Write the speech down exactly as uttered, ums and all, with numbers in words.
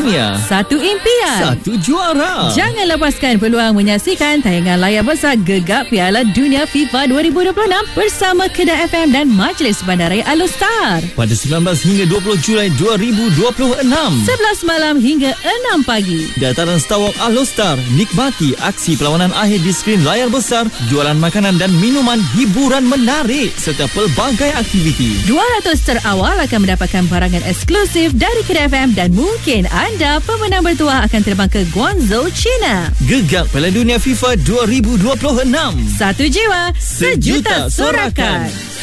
dunia. Satu impian. Satu juara. Jangan lepaskan peluang menyaksikan tayangan layar besar Gegap Piala Dunia FIFA dua ribu dua puluh enam bersama Kedah F M dan Majlis Bandaraya Alostar. Pada sembilan belas hingga dua puluh Julai dua ribu dua puluh enam. sebelas malam hingga enam pagi. Dataran Star Walk Alostar. Nikmati aksi perlawanan akhir di skrin layar besar, jualan makanan dan minuman, hiburan menarik serta pelbagai aktiviti. dua ratus terawal akan mendapatkan barangan eksklusif dari Kedah F M dan mungkin anda pemenang bertuah akan terbang ke Guangzhou, China. Gegap Piala Dunia FIFA dua ribu dua puluh enam. Satu jiwa, sejuta sorakan.